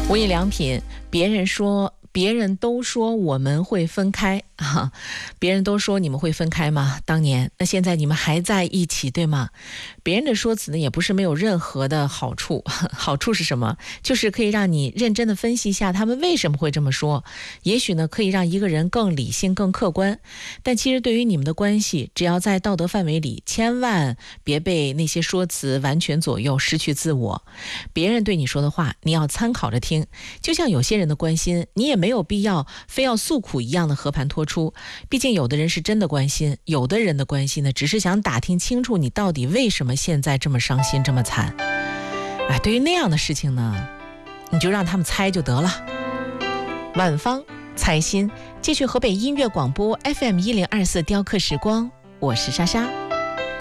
无印良品，别人都说我们会分开啊，别人都说你们会分开吗？当年，那现在你们还在一起，对吗？别人的说辞呢，也不是没有任何的好处。好处是什么？就是可以让你认真的分析一下他们为什么会这么说，也许呢，可以让一个人更理性、更客观。但其实对于你们的关系，只要在道德范围里，千万别被那些说辞完全左右，失去自我。别人对你说的话，你要参考着听。就像有些人的关心，你也没有必要非要诉苦一样的和盘托出。毕竟有的人是真的关心，有的人的关心呢，只是想打听清楚你到底为什么现在这么伤心这么惨。对于那样的事情呢，你就让他们猜就得了。晚芳猜心，继续河北音乐广播 FM1024 雕刻时光，我是莎莎。